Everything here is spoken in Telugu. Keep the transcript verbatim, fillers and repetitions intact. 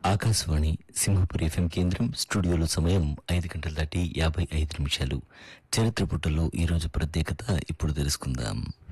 ఆకాశవాణి సింహపురి ఎఫ్ఎం కేంద్రం. స్టూడియోలో సమయం ఐదు గంటల దాటి యాభై ఐదు నిమిషాలు. చరిత్ర పుటల్లో ఈరోజు ప్రత్యేకత ఇప్పుడు తెలుసుకుందాం.